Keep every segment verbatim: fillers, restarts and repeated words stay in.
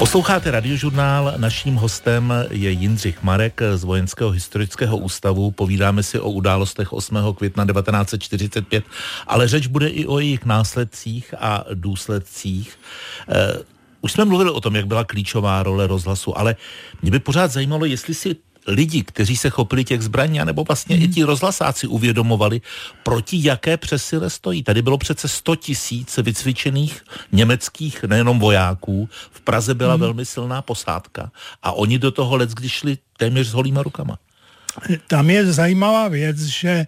Posloucháte Radiožurnál, naším hostem je Jindřich Marek z Vojenského historického ústavu. Povídáme si o událostech osmého května devatenáct set čtyřicet pět, ale řeč bude i o jejich následcích a důsledcích. Eh, už jsme mluvili o tom, jak byla klíčová role rozhlasu, ale mě by pořád zajímalo, jestli si lidi, kteří se chopili těch zbraní, nebo vlastně mm. i ti rozhlasáci uvědomovali, proti jaké přesile stojí. Tady bylo přece sto tisíc vycvičených německých, nejenom vojáků. V Praze byla mm. velmi silná posádka. A oni do toho leckdy šli téměř s holýma rukama. Tam je zajímavá věc, že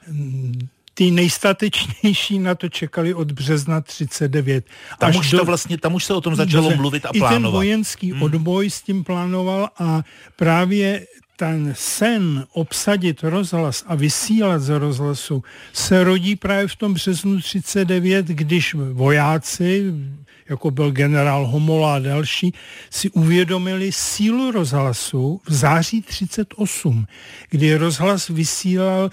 ty nejstatečnější na to čekali od března třicet devět. Tam Až už, do, to vlastně, tam už se o tom začalo do, mluvit a i plánovat. I ten vojenský hmm. odboj s tím plánoval a právě ten sen obsadit rozhlas a vysílat z rozhlasu se rodí právě v tom březnu třicet devět, když vojáci, jako byl generál Homola a další, si uvědomili sílu rozhlasu v září třicet osm, kdy rozhlas vysílal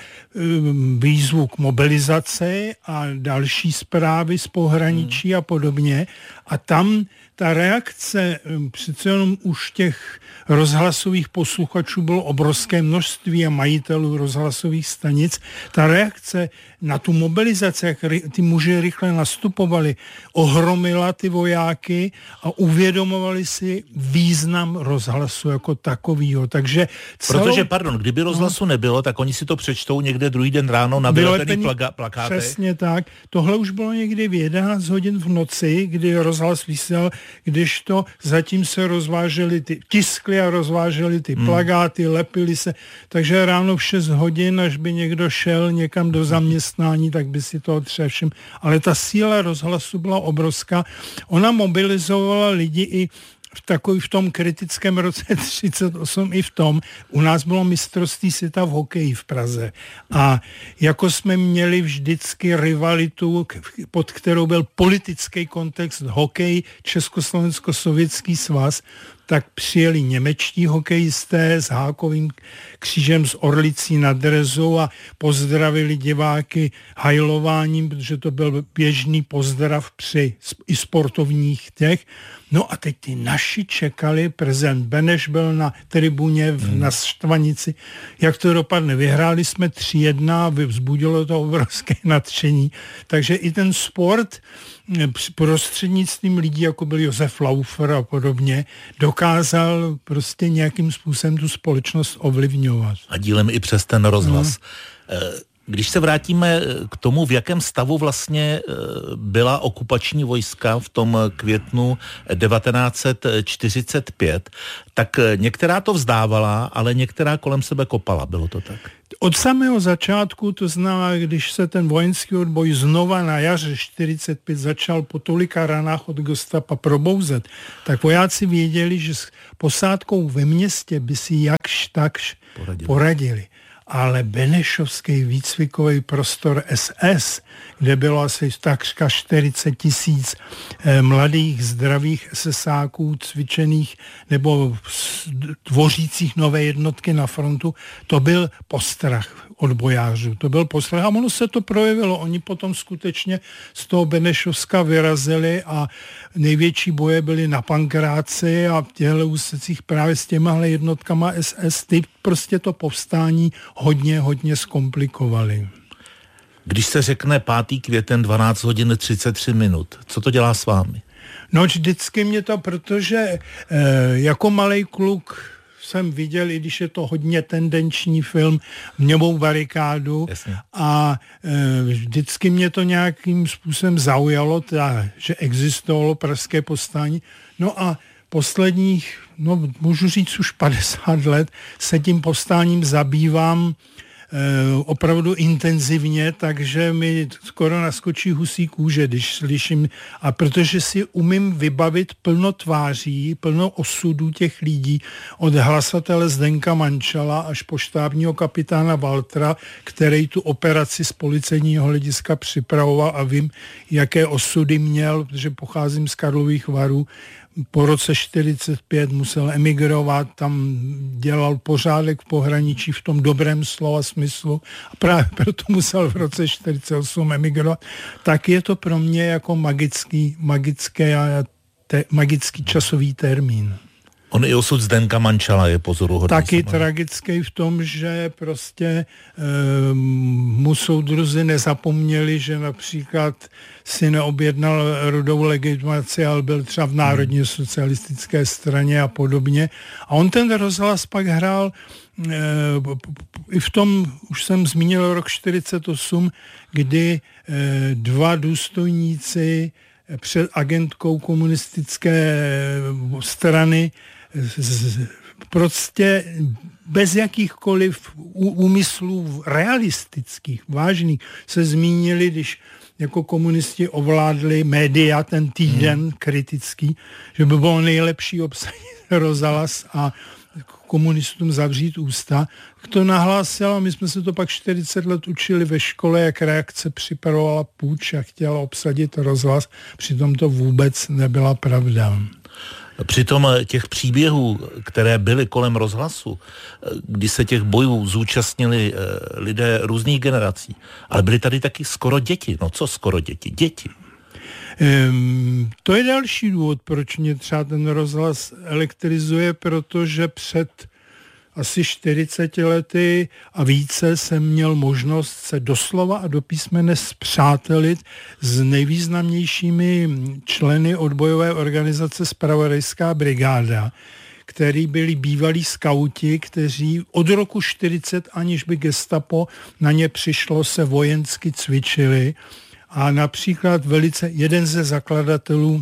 um, výzvu k mobilizaci a další zprávy z pohraničí hmm. a podobně. A tam ta reakce přece jenom už těch rozhlasových posluchačů bylo obrovské množství a majitelů rozhlasových stanic. Ta reakce na tu mobilizaci, jak ty muži rychle nastupovali, ohromila ty vojáky a uvědomovali si význam rozhlasu jako takovýho. Takže celou... Protože, pardon, kdyby rozhlasu no, nebylo, tak oni si to přečtou někde druhý den ráno na vylepený plaka- plakátech. Přesně tak. Tohle už bylo někdy v jedenáct hodin v noci, kdy rozhlas vysílal, když to zatím se rozvážely ty, tiskly a rozvážely ty hmm. plakáty, lepily se. Takže ráno v šest hodin, až by někdo šel někam do zaměstnání, tak by si to třeba všim. Ale ta síla rozhlasu byla obrovská. Ona mobilizovala lidi i v takový v tom kritickém roce třicet osm i v tom. U nás bylo mistrovství světa v hokeji v Praze. A jako jsme měli vždycky rivalitu, pod kterou byl politický kontext hokej, Československo-sovětský svaz, tak přijeli němečtí hokejisté s hákovým křížem z Orlicí nad Rezou a pozdravili diváky hajlováním, protože to byl běžný pozdrav při i sportovních těch. No a teď ty naši čekali, prezident Beneš byl na tribuně v, hmm. na Štvanici. Jak to dopadne? Vyhráli jsme tři jedna, vzbudilo to obrovské nadšení. Takže i ten sport prostřednictvím lidí, jako byl Josef Laufer a podobně, dokázal prostě nějakým způsobem tu společnost ovlivňovat. A dílem i přes ten rozhlas. No. Když se vrátíme k tomu, v jakém stavu vlastně byla okupační vojska v tom květnu devatenáct set čtyřicet pět, tak některá to vzdávala, ale některá kolem sebe kopala. Bylo to tak? Od samého začátku, to znamená, když se ten vojenský odboj znova na jaře čtyřicet pět začal po tolika ranách od gestapa probouzet, tak vojáci věděli, že s posádkou ve městě by si jakž takž poradili. poradili. Ale benešovský výcvikový prostor S S, kde bylo asi takřka čtyřicet tisíc eh, mladých, zdravých esesáků, cvičených nebo tvořících nové jednotky na frontu, to byl postrach odbojářů. To byl postrach a ono se to projevilo. Oni potom skutečně z toho Benešovska vyrazili a největší boje byly na Pankráci a v těchto úsecích právě s těmahle jednotkama S S, ty prostě to povstání hodně, hodně zkomplikovali. Když se řekne pátý květen dvanáct hodin třicet tři minut, co to dělá s vámi? No vždycky mě to, protože e, jako malej kluk jsem viděl, i když je to hodně tendenční film, Mňovou barikádu. Jasně. A e, vždycky mě to nějakým způsobem zaujalo, teda, že existovalo pražské povstání. No a posledních, no můžu říct už padesát let, se tím povstáním zabývám e, opravdu intenzivně, takže mi skoro naskočí husí kůže, když slyším, a protože si umím vybavit plno tváří, plno osudů těch lidí, od hlasatele Zdenka Mančala až po štábního kapitána Waltera, který tu operaci z policejního hlediska připravoval a vím, jaké osudy měl, protože pocházím z Karlových Varů. Po roce čtyřicet pět musel emigrovat, tam dělal pořádek v pohraničí v tom dobrém slova smyslu a právě proto musel v roce čtyřicet osm emigrovat. Tak je to pro mě jako magický, magické a te, magický časový termín. On i osud Zdenka Mančala je pozoruhodný. Taky tragický v tom, že prostě e, mu soudruzi nezapomněli, že například si neobjednal rodovou legitimaci, ale byl třeba v Národně socialistické straně a podobně. A on ten rozhlas pak hrál e, i v tom, už jsem zmínil rok čtyřicet osm, kdy e, dva důstojníci před agentkou komunistické strany prostě bez jakýchkoliv úmyslů realistických, vážných, se zmínili, když jako komunisti ovládli média ten týden hmm. kritický, že by bylo nejlepší obsadit rozhlas a komunistům zavřít ústa. To nahlásil a my jsme se to pak čtyřicet let učili ve škole, jak reakce připravovala půjč a chtěla obsadit rozhlas. Přitom to vůbec nebyla pravda. Přitom těch příběhů, které byly kolem rozhlasu, kdy se těch bojů zúčastnili lidé různých generací, ale byly tady taky skoro děti. No co skoro děti? Děti. Um, to je další důvod, proč mě třeba ten rozhlas elektrizuje, protože před asi čtyřiceti lety a více jsem měl možnost se doslova a do písmene spřátelit s nejvýznamnějšími členy odbojové organizace Zpravodajská brigáda, který byli bývalí skauti, kteří od roku čtyřicet, aniž by gestapo na ně přišlo, se vojensky cvičili. A například velice jeden ze zakladatelů,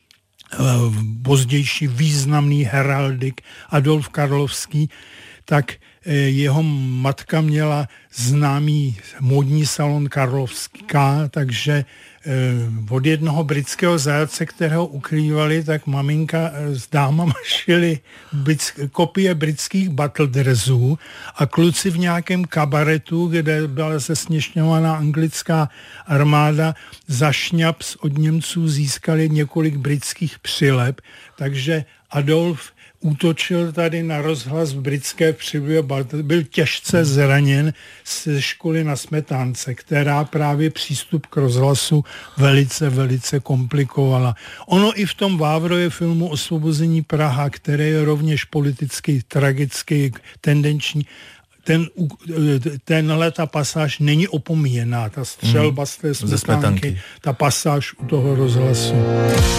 pozdější významný heraldik Adolf Karlovský, tak jeho matka měla známý módní salon Karlovská, takže od jednoho britského zajatce, kterého ukrývali, tak maminka s dámama šili kopie britských battle dressů a kluci v nějakém kabaretu, kde byla zesměšňovaná anglická armáda, za šňaps od Němců získali několik britských přileb, takže Adolf útočil tady na rozhlas v britské přilbě, byl těžce zraněn ze školy na Smetánce, která právě přístup k rozhlasu velice, velice komplikovala. Ono i v tom Vávrově filmu Osvobození Praha, který je rovněž politicky, tragicky, tendenční, ten, tenhle ta pasáž není opomíjená, ta střelba z té Smetánky, ta pasáž u toho rozhlasu.